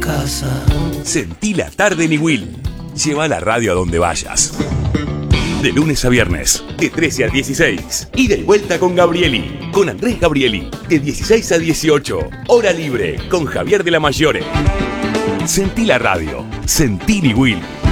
casa. Sentí la tarde en Will. Lleva la radio a donde vayas. De lunes a viernes, de 13 a 16. Ida y vuelta con Gabrieli. Con Andrés Gabrieli. De 16 a 18. Hora libre con Javier de la Mayore. Sentí la radio. Sentí Will.